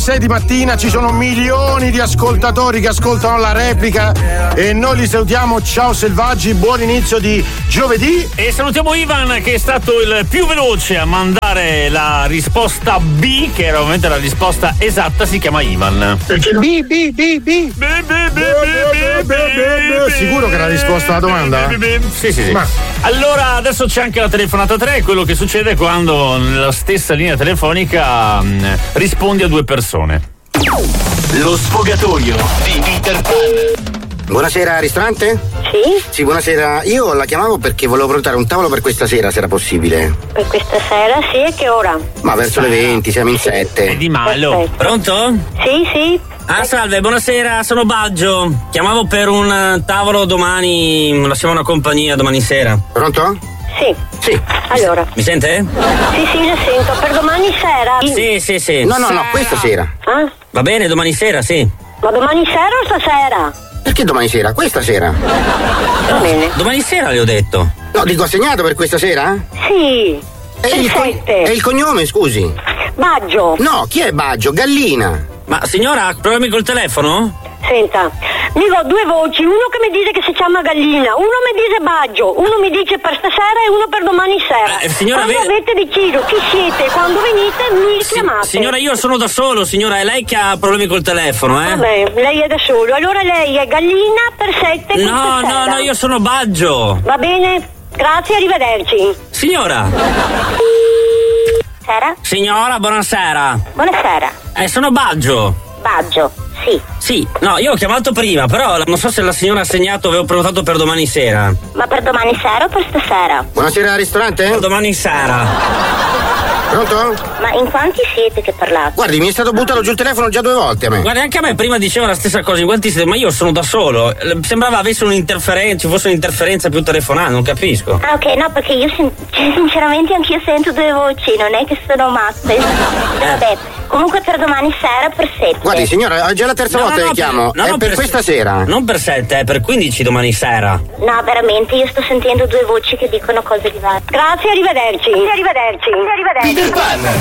6 di mattina ci sono milioni di ascoltatori che ascoltano la replica e noi li salutiamo. Ciao selvaggi, buon inizio di giovedì. E salutiamo Ivan, che è stato il più veloce a mandare la risposta B, che era ovviamente la risposta esatta. Si chiama Ivan. B. Sicuro che era la risposta alla domanda? Sì. Ma... Allora adesso c'è anche la telefonata 3, quello che succede quando nella stessa linea telefonica rispondi a due persone. Lo sfogatoio di Peter Pan. Buonasera, ristorante? Sì? Sì, buonasera. Io la chiamavo perché volevo prenotare un tavolo per questa sera, se era possibile. Per questa sera? Sì, e che ora? Ma verso le 20, siamo in 7. È di malo. Perfetto. Pronto? Sì. Ah, salve, buonasera, sono Baggio. Chiamavo per un tavolo domani, lasciamo una compagnia domani sera. Pronto? Sì. Allora. Mi sente? Sì, la sento. Per domani sera? Sì. No, questa sera. Ah? Va bene, domani sera, sì. Ma domani sera o stasera? Perché domani sera? Questa sera. Va bene. Domani sera le ho detto. No, dico assegnato per questa sera? Sì. E il cognome, scusi? Baggio. No, chi è Baggio? Gallina. Ma signora, ha problemi col telefono? Senta, io ho due voci, uno che mi dice che si chiama Gallina, uno mi dice Baggio, uno mi dice per stasera e uno per domani sera. Signora, quando avete deciso chi siete, quando venite mi chiamate. Signora, io sono da solo, signora, è lei che ha problemi col telefono, eh? Vabbè, lei è da solo, allora lei è Gallina per 7. No, io sono Baggio. Va bene, grazie, arrivederci. Signora. Sera? Signora, buonasera. Buonasera. Sono Baggio. Baggio, sì. Sì, no, io ho chiamato prima, però non so se la signora ha segnato, avevo prenotato per domani sera. Ma per domani sera o per stasera? Buonasera, ristorante? Per domani sera. Pronto? Ma in quanti siete che parlate? Guardi, mi è stato buttato giù il telefono già 2 volte a me. Guardi, anche a me prima diceva la stessa cosa, in quanti siete, ma io sono da solo. Sembrava avesse un'interferenza, ci fosse un'interferenza più telefonata, non capisco. Ah, ok, no, perché io sinceramente anch'io sento due voci, non è che sono matte. Vabbè, comunque per domani sera per 7. Guardi, signora, è già la terza volta che chiamo. È per questa sera. Non per 7, è per 15 domani sera. No, veramente, io sto sentendo due voci che dicono cose diverse. Grazie, arrivederci. Arrivederci. Peter Pan.